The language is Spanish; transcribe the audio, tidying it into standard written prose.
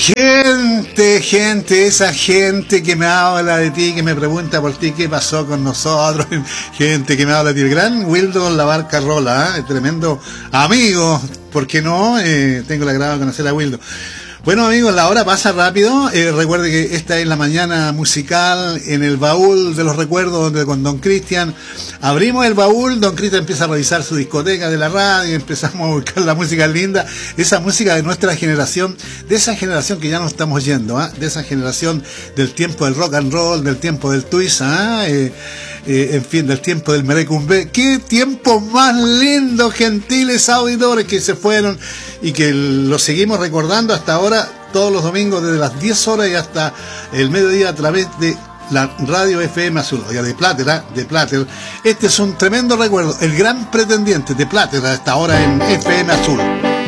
Gente, esa gente que me habla de ti, que me pregunta por ti, qué pasó con nosotros, gente que me habla de ti, el gran Wildon La Barca Rola, tremendo amigo, ¿por qué no? Tengo el agrado de conocer a Wildon. Bueno amigos, la hora pasa rápido, recuerde que esta es la mañana musical en el baúl de los recuerdos, donde con Don Cristian abrimos el baúl, Don Cristian empieza a revisar su discoteca de la radio, empezamos a buscar la música linda, esa música de nuestra generación, de esa generación que ya no estamos yendo, de esa generación del tiempo del rock and roll, del tiempo del twist, en fin, del tiempo del merecumbe. Qué tiempo más lindo, gentiles auditores que se fueron y que lo seguimos recordando hasta ahora, todos los domingos desde las 10 horas y hasta el mediodía a través de la radio FM Azul, oiga, de Plater. Este es un tremendo recuerdo, el gran pretendiente de Plater hasta ahora en FM Azul.